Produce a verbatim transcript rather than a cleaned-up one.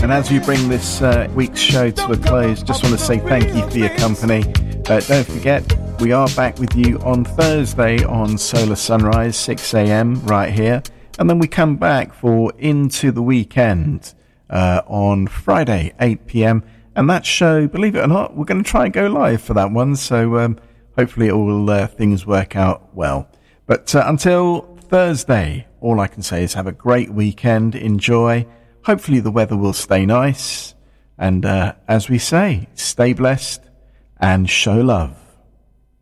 And as we bring this uh, week's show to a close, just want to say thank you for your company. Uh, don't forget, we are back with you on Thursday on Solar Sunrise, six a.m. right here. And then we come back for Into the Weekend uh, on Friday, eight p.m. And that show, believe it or not, we're going to try and go live for that one. So um, hopefully all uh, things work out well. But uh, until Thursday, all I can say is have a great weekend. Enjoy. Hopefully the weather will stay nice. And uh, as we say, stay blessed and show love.